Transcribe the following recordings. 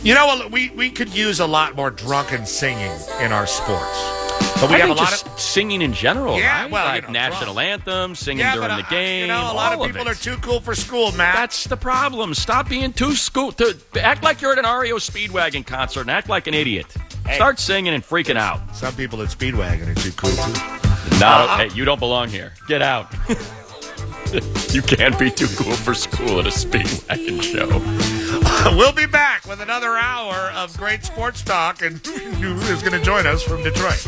You know, we could use a lot more drunken singing in our sports. But we I have think a lot just of singing in general, Yeah, right? well, like national anthems, singing during the game. A lot of people are too cool for school, Matt. That's the problem. Stop being too school. Act like you're at an REO Speedwagon concert and act like an idiot. Hey. Start singing and freaking out. Some people at Speedwagon are too cool, too. Hey, you don't belong here. Get out. You can't be too cool for school at a Speedwagon show. We'll be back with another hour of great sports talk, and who is going to join us from Detroit?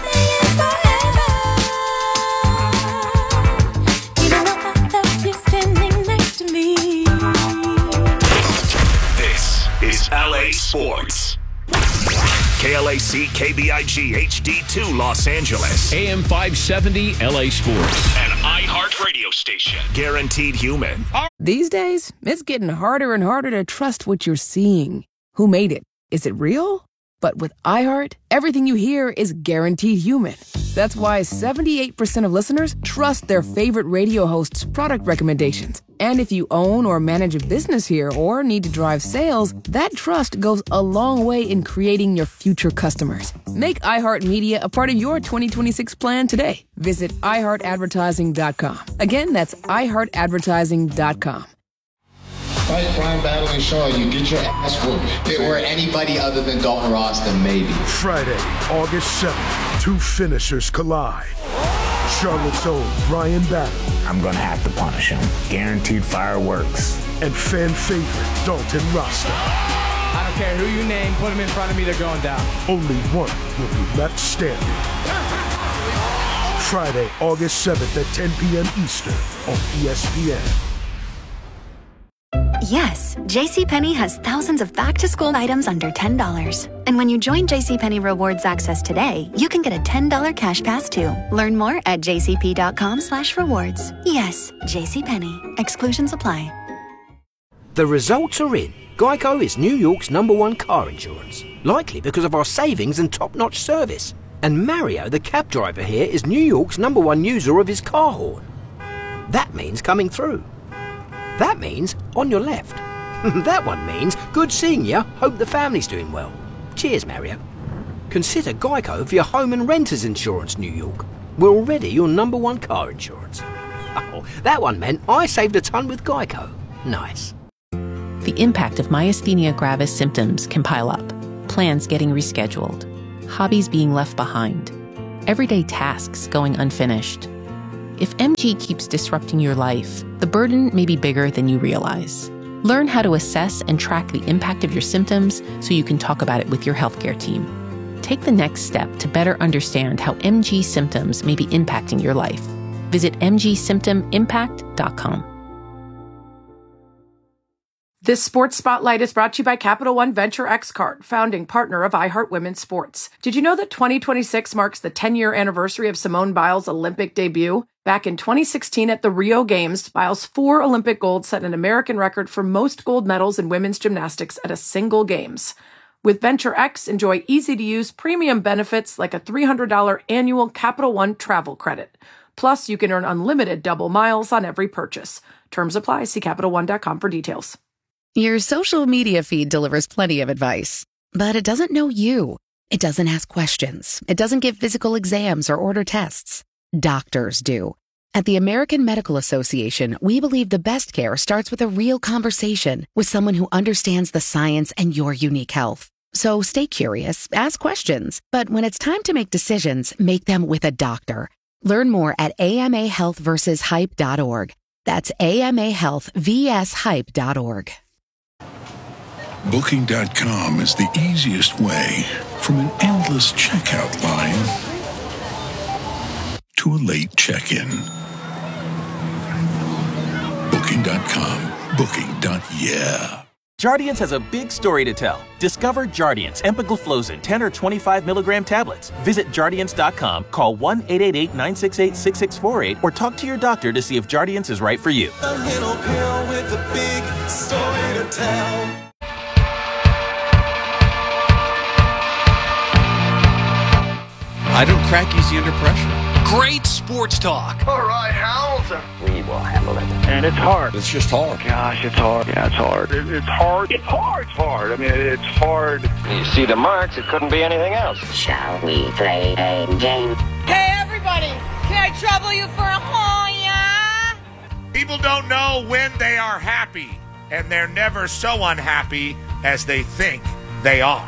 This is LA Sports. KLAC KBIG HD2 Los Angeles. AM 570 LA Sports. An iHeart radio station. Guaranteed human. These days, it's getting harder and harder to trust what you're seeing. Who made it? Is it real? But with iHeart, everything you hear is guaranteed human. That's why 78% of listeners trust their favorite radio host's product recommendations. And if you own or manage a business here or need to drive sales, that trust goes a long way in creating your future customers. Make iHeartMedia a part of your 2026 plan today. Visit iHeartAdvertising.com. Again, that's iHeartAdvertising.com. Fight Brian Battling Shaw, you get your ass whooped. If it were anybody other than Dalton Ross, then maybe. Friday, August 7th, two finishers collide. Charlotte's own Brian Battling. I'm gonna have to punish him. Guaranteed fireworks. And fan favorite Dalton Rasta. I don't care who you name, put him in front of me, they're going down. Only one will be left standing. Friday, August 7th at 10 p.m. Eastern on ESPN. Yes, JCPenney has thousands of back-to-school items under $10. And when you join JCPenney Rewards Access today, you can get a $10 cash pass too. Learn more at jcp.com/rewards. Yes, JCPenney. Exclusions apply. The results are in. Geico is New York's #1 car insurance, likely because of our savings and top-notch service. And Mario, the cab driver here, is New York's #1 user of his car horn. That means coming through. That means on your left. That one means good seeing you, hope the family's doing well. Cheers, Mario. Consider Geico for your home and renter's insurance, New York. We're already your #1 car insurance. Oh, that one meant I saved a ton with Geico. Nice. The impact of myasthenia gravis symptoms can pile up. Plans getting rescheduled. Hobbies being left behind. Everyday tasks going unfinished. If MG keeps disrupting your life, the burden may be bigger than you realize. Learn how to assess and track the impact of your symptoms so you can talk about it with your healthcare team. Take the next step to better understand how MG symptoms may be impacting your life. Visit mgsymptomimpact.com. This Sports Spotlight is brought to you by Capital One Venture X Card, founding partner of iHeart Women's Sports. Did you know that 2026 marks the 10-year anniversary of Simone Biles' Olympic debut? Back in 2016 at the Rio Games, Biles' 4 Olympic golds set an American record for most gold medals in women's gymnastics at a single Games. With Venture X, enjoy easy-to-use premium benefits like a $300 annual Capital One travel credit. Plus, you can earn unlimited double miles on every purchase. Terms apply. See CapitalOne.com for details. Your social media feed delivers plenty of advice, but it doesn't know you. It doesn't ask questions. It doesn't give physical exams or order tests. Doctors do. At the American Medical Association, we believe the best care starts with a real conversation with someone who understands the science and your unique health. So stay curious, ask questions, but when it's time to make decisions, make them with a doctor. Learn more at amahealthversushype.org. That's amahealthvshype.org. Booking.com is the easiest way from an endless checkout line to a late check-in. Booking.com. Booking.yeah. Jardiance has a big story to tell. Discover Jardiance empagliflozin 10 or 25 milligram tablets. Visit Jardiance.com, call 1-888-968-6648, or talk to your doctor to see if Jardiance is right for you. A little pill with a big story to tell. I don't crack easy under pressure. Great sports talk. All right, Hauser. We will handle it. And it's hard. It's just hard. Gosh, it's hard. Yeah, it's hard. It's hard. It's hard. It's hard. I mean, it's hard. You see the marks, it couldn't be anything else. Shall we play a game? Hey, everybody! Can I trouble you for a yeah? People don't know when they are happy, and they're never so unhappy as they think they are.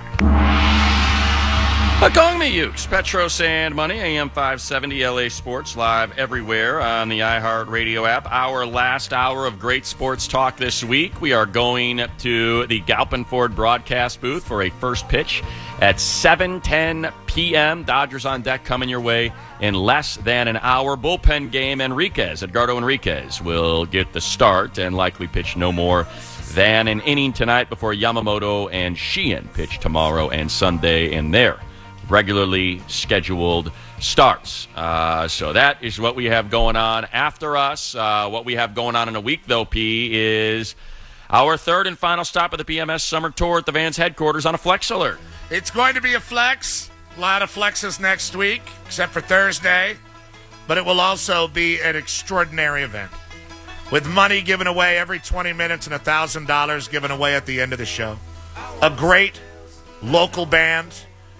Gong Me Ukes, Petro Sand Money, AM 570 LA Sports, live everywhere on the iHeartRadio app. Our last hour of great sports talk this week. We are going to the Galpin Ford broadcast booth for a first pitch at 7:10 p.m. Dodgers on deck coming your way in less than an hour. Bullpen game, Edgardo Enriquez will get the start and likely pitch no more than an inning tonight before Yamamoto and Sheehan pitch tomorrow and Sunday in their regularly scheduled starts. So that is what we have going on. After us, what we have going on in a week, though, P, is our third and final stop of the PMS Summer Tour at the Vans headquarters on a Flex Alert. It's going to be a flex. A lot of flexes next week, except for Thursday. But it will also be an extraordinary event, with money given away every 20 minutes and $1,000 given away at the end of the show. A great local band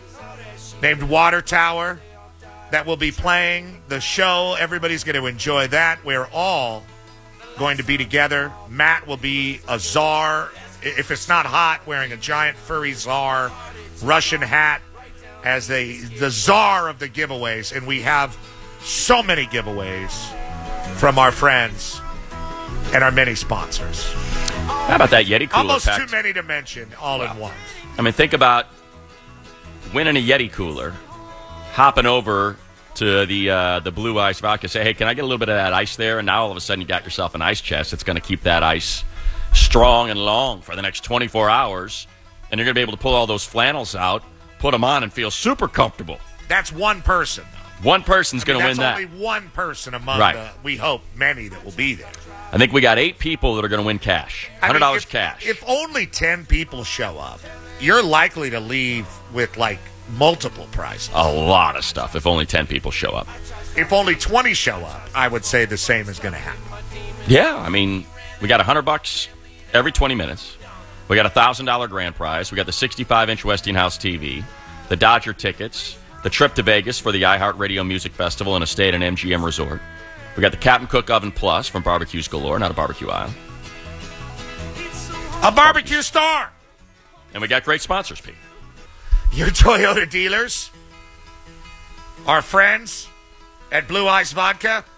named Water Tower that will be playing the show. Everybody's going to enjoy that. We're all going to be together. Matt will be a czar, if it's not hot, wearing a giant furry czar Russian hat as the czar of the giveaways. And we have so many giveaways from our friends and our many sponsors. How about that Yeti cooler? Almost packed? too many to mention all in one. I mean, think about winning a Yeti cooler, hopping over to the Blue Ice vodka, say, hey, can I get a little bit of that ice there? And now all of a sudden you got yourself an ice chest. It's going to keep that ice strong and long for the next 24 hours. And you're going to be able to pull all those flannels out, put them on, and feel super comfortable. That's one person, though. One person's going to win that. That's only one person among we hope, many that will be there. I think we got 8 people that are going to win cash. $100 cash. If only 10 people show up, you're likely to leave with, like, multiple prizes. A lot of stuff if only 10 people show up. If only 20 show up, I would say the same is going to happen. Yeah, I mean, we got $100 every 20 minutes. We got a $1,000 grand prize. We got the 65-inch Westinghouse TV, the Dodger tickets, the trip to Vegas for the iHeartRadio Music Festival and a stay at an MGM resort. We got the Captain Cook Oven Plus from Barbecues Galore, not a barbecue aisle. A barbecue star! And we got great sponsors, Pete. Your Toyota dealers, our friends at Blue Ice Vodka,